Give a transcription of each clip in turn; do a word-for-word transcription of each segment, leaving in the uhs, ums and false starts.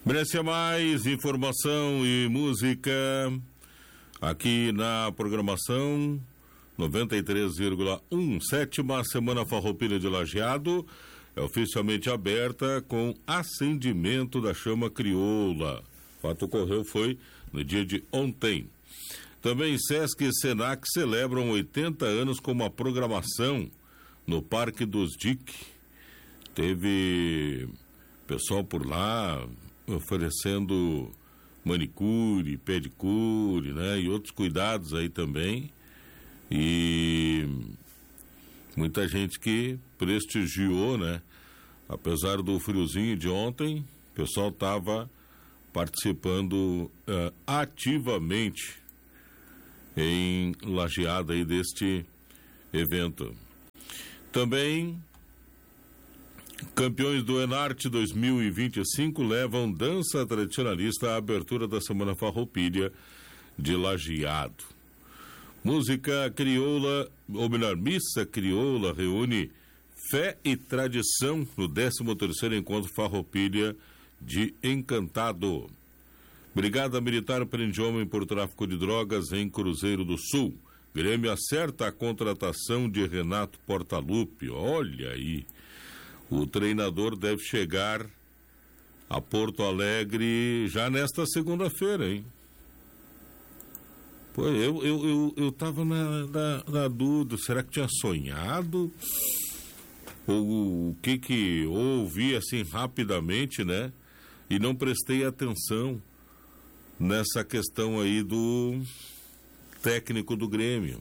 Merece mais informação e música aqui na programação noventa e três vírgula um. Sétima Semana Farroupilha de Lajeado é oficialmente aberta com acendimento da chama crioula. O fato ocorreu foi no dia de ontem. Também Sesc e Senac celebram oitenta anos com uma programação no Parque dos D I C. Teve pessoal por lá oferecendo manicure, pedicure, né, e outros cuidados aí também, e muita gente que prestigiou, né, apesar do friozinho de ontem, o pessoal estava participando uh, ativamente em Lajeado aí deste evento. Também campeões do Enarte dois mil e vinte e cinco levam dança tradicionalista à abertura da Semana Farroupilha de Lajeado. Música crioula, ou melhor, missa crioula, reúne fé e tradição no décimo terceiro Encontro Farroupilha de Encantado. Brigada Militar prende homem por tráfico de drogas em Cruzeiro do Sul. Grêmio acerta a contratação de Renato Portaluppi. Olha aí. O treinador deve chegar a Porto Alegre já nesta segunda-feira, hein? Pô, eu, eu, eu, eu tava na, na, na dúvida, será que tinha sonhado? Ou o que que ouvi assim rapidamente, né? E não prestei atenção nessa questão aí do técnico do Grêmio,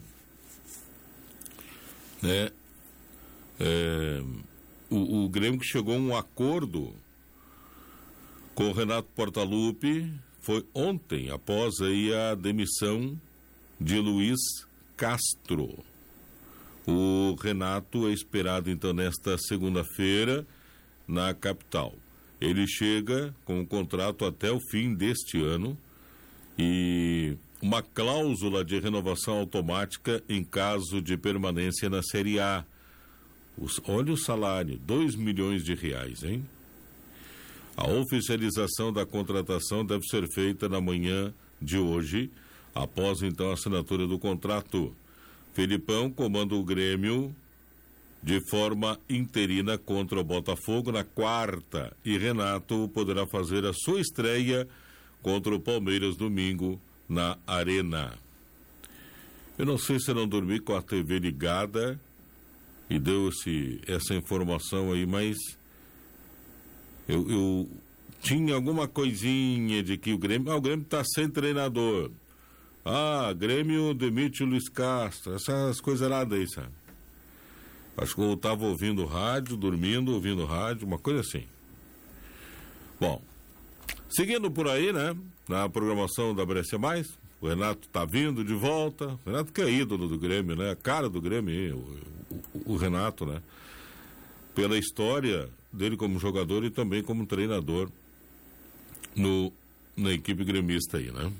né? É... O, o Grêmio que chegou a um acordo com o Renato Portaluppi foi ontem, após aí a demissão de Luiz Castro. O Renato é esperado então nesta segunda-feira na capital. Ele chega com um contrato até o fim deste ano e uma cláusula de renovação automática em caso de permanência na Série A. Os, olha o salário, dois milhões de reais, hein? A oficialização da contratação deve ser feita na manhã de hoje, após então a assinatura do contrato. Felipão comanda o Grêmio de forma interina contra o Botafogo na quarta, e Renato poderá fazer a sua estreia contra o Palmeiras domingo na Arena. Eu não sei se eu não dormi com a T V ligada e deu esse, essa informação aí, mas eu, eu tinha alguma coisinha de que o Grêmio, ah, o Grêmio está sem treinador, ah, Grêmio demite o Luiz Castro, essas coisas erradas aí, sabe? Acho que eu estava ouvindo rádio, dormindo, ouvindo rádio, uma coisa assim. Bom, seguindo por aí, né, na programação da Brescia Mais, o Renato tá vindo de volta. O Renato que é ídolo do Grêmio, né? A cara do Grêmio, o, o, o Renato, né? Pela história dele como jogador e também como treinador no, na equipe gremista aí, né?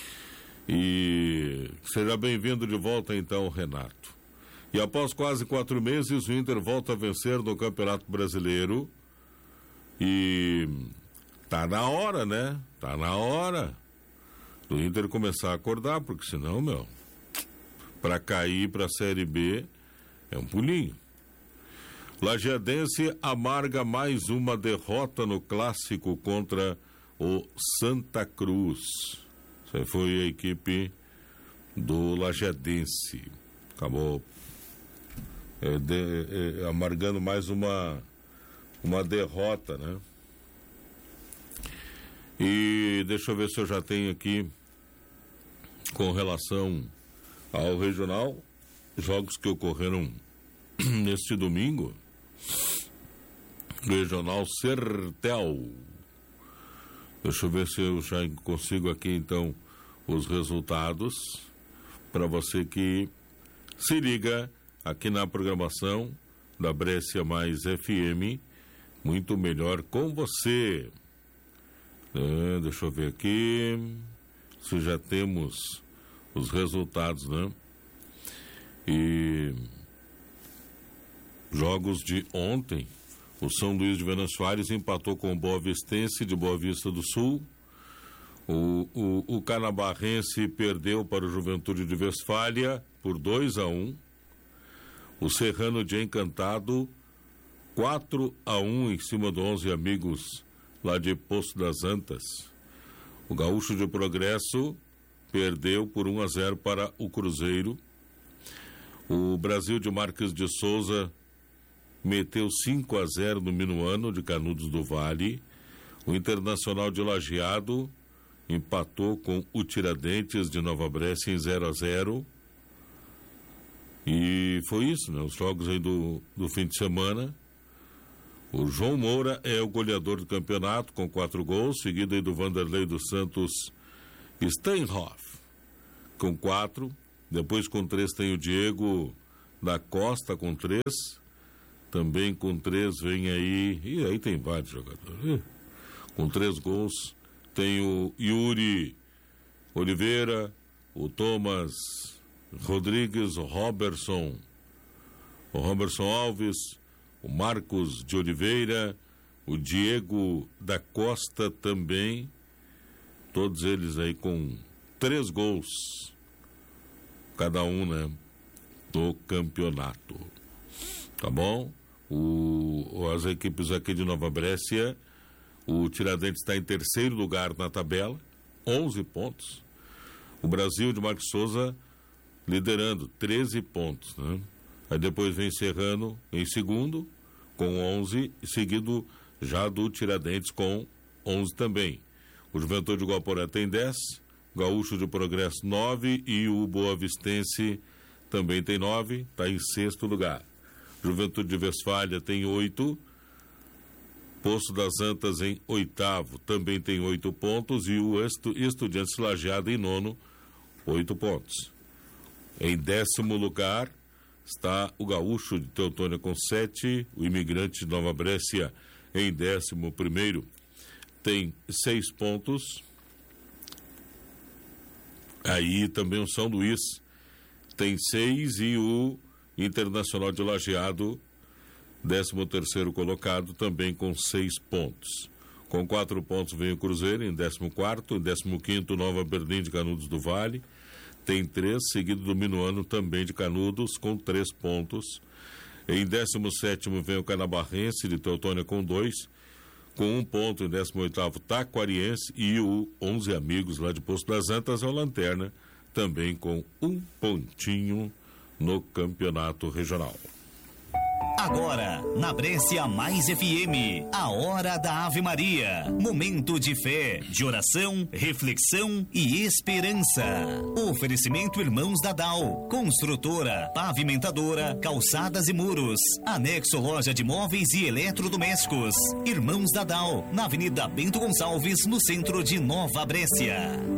E seja bem-vindo de volta então, Renato. E após quase quatro meses, o Inter volta a vencer no Campeonato Brasileiro. E tá na hora, né? Tá na hora do Inter começar a acordar, porque senão, meu, para cair para a Série B é um pulinho. Lajeadense amarga mais uma derrota no clássico contra o Santa Cruz. Essa foi a equipe do Lajeadense. Acabou é, de, é, amargando mais uma uma derrota, né? E deixa eu ver se eu já tenho aqui com relação ao regional, jogos que ocorreram neste domingo. Regional Sertel. Deixa eu ver se eu já consigo aqui então os resultados para você que se liga aqui na programação da Brescia Mais F M, muito melhor com você. É, deixa eu ver aqui se já temos os resultados, né? E jogos de ontem, O São Luís de Venâncio Soares empatou com o Boa Vistense de Boa Vista do Sul. O, o, o Canabarrense perdeu para o Juventude de Westfália por dois a um. O Serrano de Encantado, quatro a um em cima do onze Amigos, lá de Poço das Antas. O Gaúcho de Progresso perdeu por um a zero para o Cruzeiro. O Brasil de Marques de Souza meteu cinco a zero no Minuano de Canudos do Vale. O Internacional de Lajeado empatou com o Tiradentes de Nova Brécia em zero a zero. E foi isso, né? Os jogos aí do, do fim de semana. O João Moura é o goleador do campeonato com quatro gols, seguido aí do Vanderlei dos Santos Steinhoff com quatro. Depois com três tem o Diego da Costa com três. Também com três vem aí... E aí tem vários jogadores. Com três gols tem o Yuri Oliveira, o Thomas Rodrigues, o Robertson, o Robertson Alves, o Marcos de Oliveira, o Diego da Costa também. Todos eles aí com três gols cada um, né? Do campeonato. Tá bom? O, as equipes aqui de Nova Brécia, o Tiradentes está em terceiro lugar na tabela, onze pontos. O Brasil de Marcos Souza liderando, treze pontos, né? Aí depois vem Serrano em segundo, com onze, seguido já do Tiradentes com onze também. O Juventude de Guaporé tem dez, Gaúcho de Progresso nove e o Boa Vistense também tem nove, está em sexto lugar. Juventude de Westfália tem oito, Poço das Antas em oitavo, também tem oito pontos, e o estu, Estudiantes Lajeado em nono, oito pontos. Em décimo lugar está o Gaúcho de Teutônia com sete, o Imigrante de Nova Brécia em décimo primeiro tem seis pontos. Aí também o São Luís tem seis e o Internacional de Lajeado, décimo terceiro colocado, também com seis pontos. Com quatro pontos vem o Cruzeiro em décimo quarto, em décimo quinto Nova Berlim de Canudos do Vale, tem três, seguido do Minuano também de Canudos, com três pontos. Em décimo sétimo vem o Canabarrense de Teutônia com dois, com um ponto em décimo oitavo Taquariense, e o onze Amigos lá de Poço das Antas é o Lanterna, também com um pontinho no campeonato regional. Agora, na Brécia Mais F M, a hora da Ave Maria. Momento de fé, de oração, reflexão e esperança. Oferecimento Irmãos Dadal, construtora, pavimentadora, calçadas e muros. Anexo loja de móveis e eletrodomésticos. Irmãos Dadal, na Avenida Bento Gonçalves, no centro de Nova Brécia.